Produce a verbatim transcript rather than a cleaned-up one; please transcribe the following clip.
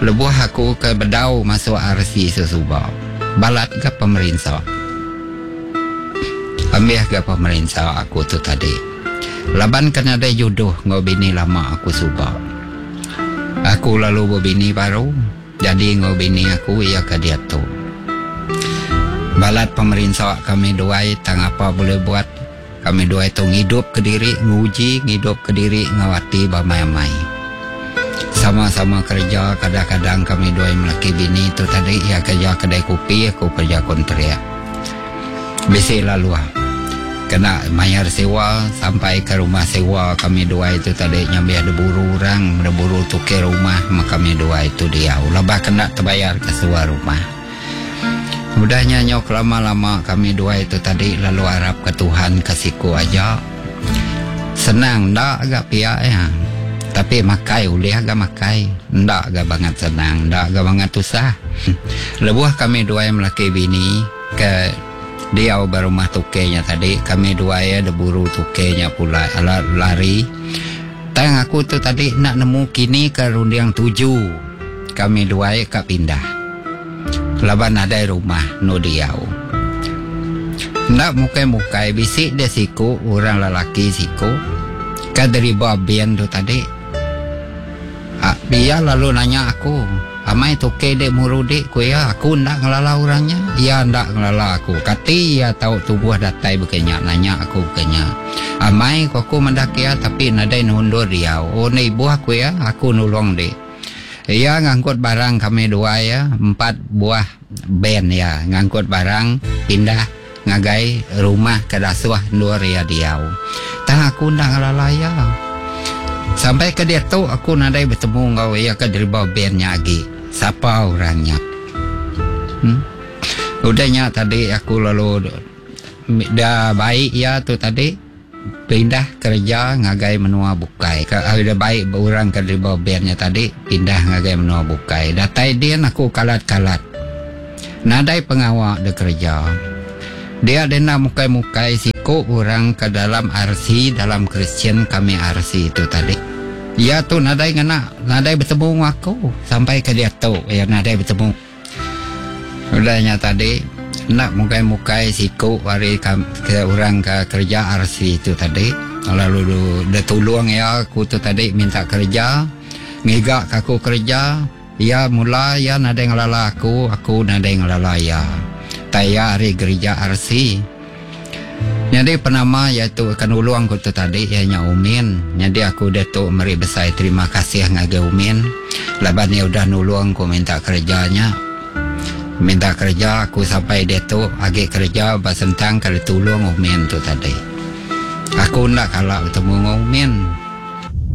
Lebuh aku ke bedau masuk R C Susubau. Balat ke pemerintah. Ambil ke pemerintah aku tu tadi. Laban kena ada jodoh ngau bini lama aku subau. Aku lalu berbini baru. Jadi ngau bini aku ia ke dia tu. Balat pemerintah kami doai tang apa boleh buat. Kami doai tu ngidup ke diri, nguji ngidup ke diri ngawati bamai-mai. Sama-sama kerja, kadang-kadang kami doai melaki bini tu tadi ia kerja kedai kopi, aku kerja kontrak. Besi lalu kena bayar sewa sampai ke rumah sewa kami doai itu tadi nyambi ada buru orang, ada buru tukar rumah, maka kami doai itu dia. Ulabah kena terbayar ke sewa rumah. Mudahnya nyok lama-lama kami dua itu tadi lalu harap ke Tuhan kasihku aja. Senang ndak agak pihak ya. Tapi makai ulih agak makai. Ndak agak banget senang, ndak agak banget susah. Lebuh kami dua yang melaki bini ke dia berumah tukenya tadi. Kami dua ya deburu tukenya pula lari. Tang aku tu tadi nak nemu kini ke rundiang tujuh. Kami dua ya ke pindah. Laban ada rumah no diau. Ndak mukai-mukai bisik dia siku orang lelaki siku. Kadari babian tu tadi. Ah, dia lalu nanya aku, amai tu ke dek murudik ku ya, aku ndak ngelala orangnya. Ia ndak ngelala aku. Kati ia tahu tubuh datai bekenya nanya aku bekenya. Amai ku aku mendak ya tapi nadai nundur dia. Oh ni ibu aku ya, aku nulung dek. Ia ngangkut barang kami dua ya, empat buah ben ya, ngangkut barang pindah ngagai rumah ke dasuah dua ria diau. Tah aku ndak ngelala ya. Sampai ke dia tu aku nadai bertemu ngau ya ke dari bawah bennya lagi. Siapa orangnya? Hmm? Udahnya tadi aku lalu dah baik ya tu tadi. Pindah kerja ngagai menua bukai. Kalau dah baik orang ke dari bawah bennya tadi pindah ngagai menua bukai. Datai dia aku kalat-kalat. Nadai pengawal de kerja. Dia ada mukai-mukai siku orang ke dalam R C, dalam Kristen kami R C itu tadi. Ya tu nadai ngena, nadai bertemu aku sampai ke dia tu ya nadai bertemu. Udahnya tadi nak mukai-mukai siku hari ke orang ke kerja R C itu tadi. Lalu dia tolong ya aku tu tadi minta kerja, ngigak aku kerja. Ya mula ya nadai ngelala aku, aku nadai ngelala ya. Taya hari gereja R C. Jadi penama yaitu akan uluang aku tu tadi ianya Umin. Jadi aku datuk meri besar terima kasih ngagai Umin. Laban dia udah nulung aku minta kerjanya. Minta kerja aku sampai datuk agi kerja basentang kali tolong Umin tu tadi. Aku ndak kalah bertemu Umin.